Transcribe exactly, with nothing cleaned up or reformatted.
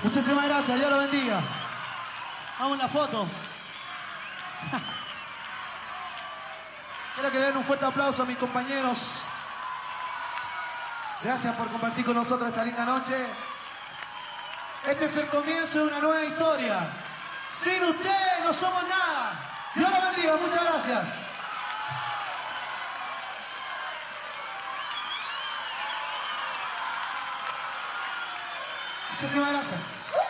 Muchísimas gracias, Dios lo bendiga. Vamos a la foto. Quiero que le den un fuerte aplauso a mis compañeros. Gracias por compartir con nosotros esta linda noche. Este es el comienzo de una nueva historia. Sin ustedes no somos nada. Dios los bendiga, muchas gracias. Muchísimas gracias.